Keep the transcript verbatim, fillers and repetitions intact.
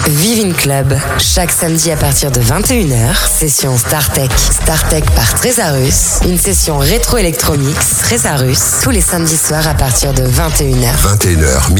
Vivin Club. Chaque samedi à partir de vingt et une heures, session StarTech. StarTech par Trésarus. Une session rétro-électromix Trésarus. Tous les samedis soirs à partir de vingt et une heures. vingt et une heures,